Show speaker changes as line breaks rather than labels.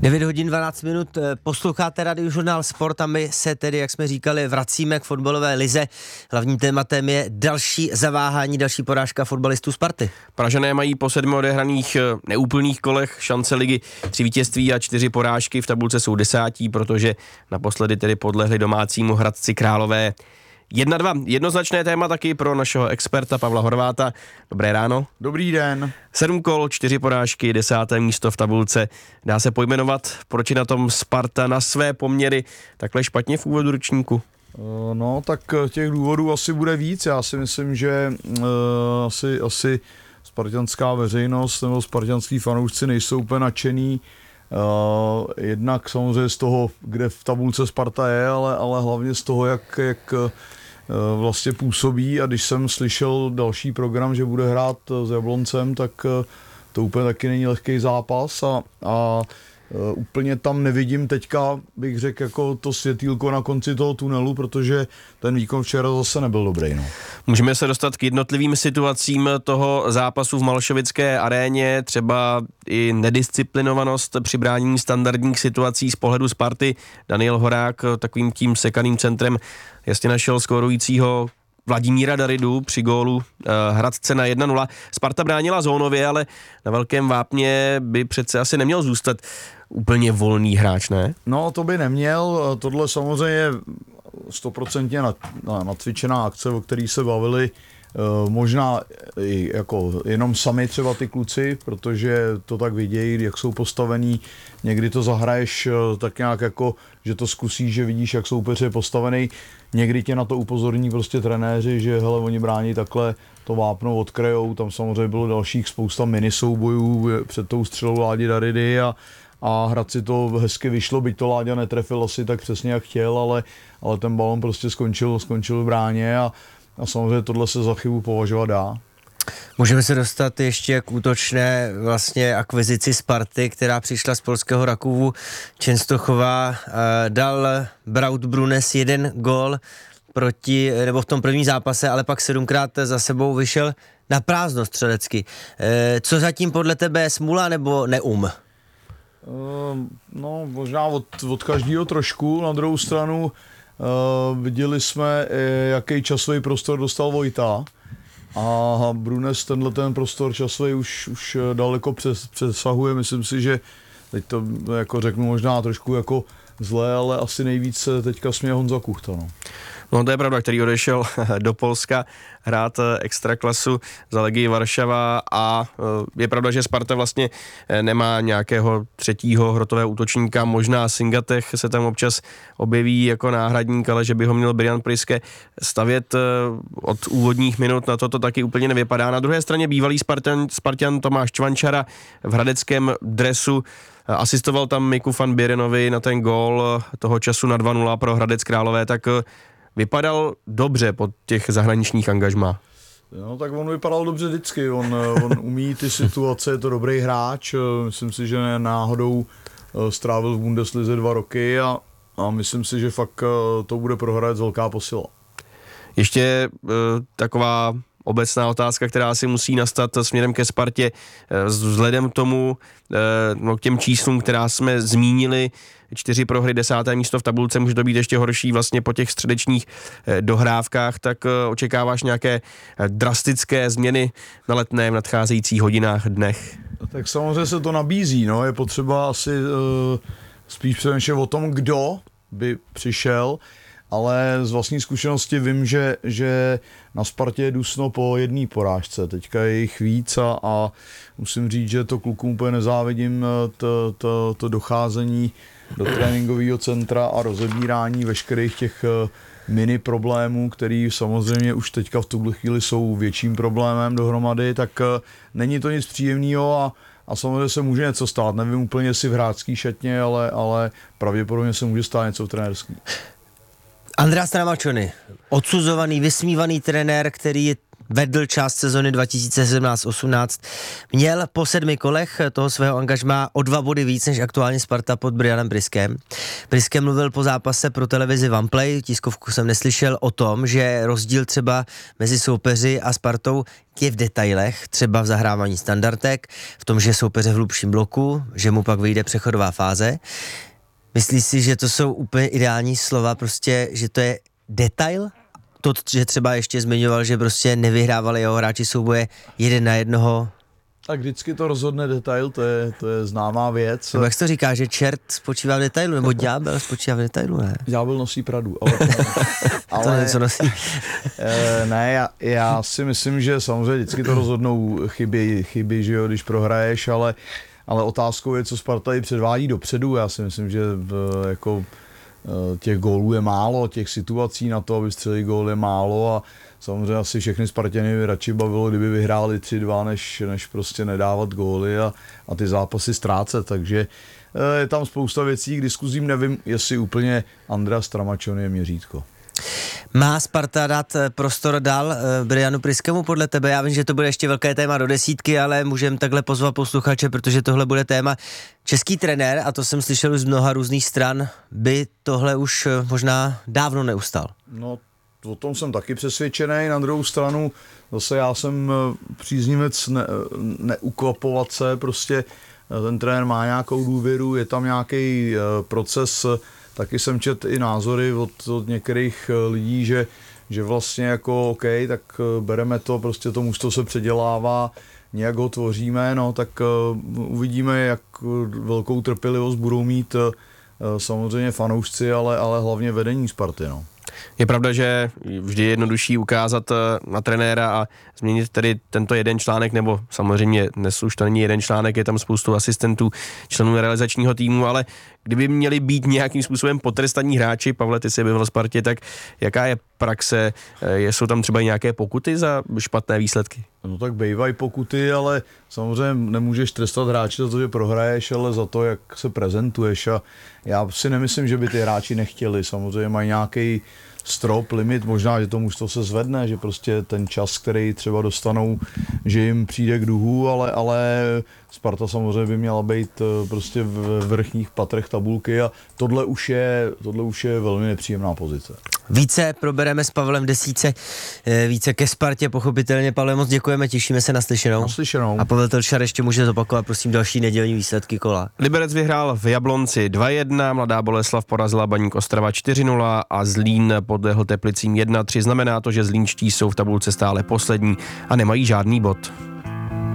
9 hodin 12 minut, posloucháte Radiožurnál Sport a my se tedy, jak jsme říkali, vracíme k fotbalové lize. Hlavním tématem je další zaváhání, další porážka fotbalistů Sparty.
Pražané mají po 7 odehraných neúplných kolech šance ligy 3 vítězství a 4 porážky, v tabulce jsou 10, protože naposledy tedy podlehli domácímu Hradci Králové 1-2. Jednoznačné téma taky pro našeho experta Pavla Horváta. Dobré ráno.
Dobrý den.
7 kol, 4 porážky, 10. místo v tabulce. Dá se pojmenovat, proč je na tom Sparta na své poměry takhle špatně v úvodu ročníku?
No, tak těch důvodů asi bude víc. Já si myslím, že asi spartanská veřejnost nebo spartanský fanoušci nejsou úplně nadšený. Jednak samozřejmě z toho, kde v tabulce Sparta je, ale hlavně z toho, jak vlastně působí, a když jsem slyšel další program, že bude hrát s Jabloncem, tak to úplně taky není lehký zápas a úplně tam nevidím teďka, bych řekl, jako to světýlko na konci toho tunelu, protože ten výkon včera zase nebyl dobrý. No.
Můžeme se dostat k jednotlivým situacím toho zápasu v Malšovické aréně, třeba i nedisciplinovanost při bránění standardních situací z pohledu Sparty. Daniel Horák takovým tím sekaným centrem jasně našel skórujícího Vladimíra Daridu při gólu Hradce na 1-0. Sparta bránila zónově, ale na velkém vápně by přece asi neměl zůstat úplně volný hráč, ne?
No, to by neměl. Tohle samozřejmě 100% natvičená akce, o který se bavili možná i jako jenom sami třeba ty kluci, protože to tak vidějí, jak jsou postavení. Někdy to zahraješ tak nějak jako, že to zkusíš, že vidíš, jak soupeř je postavený. Někdy tě na to upozorní prostě trenéři, že hele, oni brání takhle, to vápno odkrejou. Tam samozřejmě bylo dalších spousta minisoubojů před tou střelou Ládi Daridy a Hradci to hezky vyšlo, byť to Láďa netrefil asi tak přesně, jak chtěl, ale ten balon prostě skončil v bráně a samozřejmě tohle se za chybu považovat dá.
Můžeme se dostat ještě k útočné vlastně akvizici Sparty, která přišla z polského Rakovu Częstochowa. Dal Braut Brunes 1 gól nebo v tom prvním zápase, ale pak 7krát za sebou vyšel na prázdno střelecky. Co zatím podle tebe je smůla nebo neum?
No, možná od každého trošku. Na druhou stranu viděli jsme, jaký časový prostor dostal Vojta. A Brunes ten prostor časový už daleko přesahuje. Myslím si, že teď to jako řeknu možná trošku jako zlé, ale asi nejvíc teďka směje Honza Kuchta.
No to je pravda, který odešel do Polska hrát extraklasu za Legii Varšava a je pravda, že Sparta vlastně nemá nějakého třetího hrotového útočníka, možná Singatech se tam občas objeví jako náhradník, ale že by ho měl Brian Priske stavět od úvodních minut, na to taky úplně nevypadá. Na druhé straně bývalý Spartan Tomáš Čvančara v hradeckém dresu asistoval tam Miku van Bierenovi na ten gól toho času na 2-0 pro Hradec Králové, tak vypadal dobře po těch zahraničních angažmá.
No tak on vypadal dobře vždycky, on umí ty situace, je to dobrý hráč, myslím si, že náhodou strávil v Bundeslize 2 roky a myslím si, že fakt to bude pro Hradec velká posila.
Ještě taková obecná otázka, která si musí nastat směrem ke Spartě, vzhledem k tomu, k těm číslům, která jsme zmínili, 4 prohry, 10. místo v tabulce, může to být ještě horší vlastně po těch středečních dohrávkách, tak očekáváš nějaké drastické změny na Letném, nadcházejících hodinách, dnech?
Tak samozřejmě se to nabízí, no, je potřeba asi spíš přemýšlet o tom, kdo by přišel, ale z vlastní zkušenosti vím, že na Spartě je dusno po 1 porážce. Teďka je jich víc a musím říct, že to klukům úplně nezávidím, to docházení do tréninkového centra a rozebírání veškerých těch mini problémů, který samozřejmě už teďka v tuhle chvíli jsou větším problémem dohromady, tak není to nic příjemného a samozřejmě se může něco stát. Nevím úplně, jestli v hráčský šatně, ale pravděpodobně se může stát něco v trenérský.
Andrea Stramaccioni, odsuzovaný, vysmívaný trenér, který vedl část sezony 2017-18, měl po 7 kolech toho svého angažmá o 2 body víc než aktuálně Sparta pod Brianem Priskem. Priskem mluvil po zápase pro televizi OnePlay, tiskovku jsem neslyšel, o tom, že rozdíl třeba mezi soupeři a Spartou je v detailech, třeba v zahrávání standardek, v tom, že soupeře v hlubším bloku, že mu pak vyjde přechodová fáze. Myslíš si, že to jsou úplně ideální slova, prostě, že to je detail? To, že třeba ještě zmiňoval, že prostě nevyhrávali jeho hráči souboje 1 na 1.
Tak vždycky to rozhodne detail, to je známá věc.
Nebo jak to říká, že čert spočívá v detailu, nebo ďábel spočívá v detailu, ne?
Ďábel nosí Pradu, ale
to něco nosí.
Ne, já si myslím, že samozřejmě vždycky to rozhodnou chyby, že jo, když prohraješ, ale otázkou je, co Sparta i předvádí dopředu. Já si myslím, že jako těch gólů je málo, těch situací na to, aby střelili gól je málo a samozřejmě asi všechny Spartěny by radši bavilo, kdyby vyhráli 3-2, než prostě nedávat góly a ty zápasy ztrácet, takže je tam spousta věcí, k diskuzím nevím, jestli úplně Andrea Stramačony je měřítko.
Má Sparta dát prostor dál Brianu Priskemu podle tebe? Já vím, že to bude ještě velké téma do 10, ale můžeme takhle pozvat posluchače, protože tohle bude téma. Český trenér, a to jsem slyšel z mnoha různých stran, by tohle už možná dávno neustal.
No, o tom jsem taky přesvědčený. Na druhou stranu zase já jsem příznivec neukvapovat se, prostě ten trenér má nějakou důvěru, je tam nějaký proces. Taky jsem četl i názory od některých lidí, že vlastně jako OK, tak bereme to, prostě to mužstvo se předělává, nějak ho tvoříme, no tak uvidíme, jak velkou trpělivost budou mít samozřejmě fanoušci, ale hlavně vedení Sparty, no.
Je pravda, že vždy je jednodušší ukázat na trenéra a změnit tedy tento jeden článek, nebo samozřejmě dnes už to není jeden článek, je tam spoustu asistentů, členů realizačního týmu, ale kdyby měli být nějakým způsobem potrestaní hráči, Pavle, ty jsi byl v Spartě, tak jaká je praxe? Jsou tam třeba nějaké pokuty za špatné výsledky?
No tak bývají pokuty, ale samozřejmě nemůžeš trestat hráče za to, že prohraješ, ale za to, jak se prezentuješ a já si nemyslím, že by ty hráči nechtěli, samozřejmě mají nějaký strop, limit, možná, že to mužstvo se zvedne, že prostě ten čas, který třeba dostanou, že jim přijde k duhu, ale Sparta samozřejmě by měla být prostě v vrchních patrech tabulky a tohle už je velmi nepříjemná pozice.
Více probereme s Pavlem v 10, více ke Spartě, pochopitelně. Pavle, moc děkujeme, těšíme se na slyšenou. A Pavel Telčar ještě může zopakovat, prosím, další nedělní výsledky kola.
Liberec vyhrál v Jablonci 2-1, Mladá Boleslav porazila Baník Ostrava 4-0 a Zlín podlehl Teplicím 1-3. Znamená to, že zlínští jsou v tabulce stále poslední a nemají žádný bod.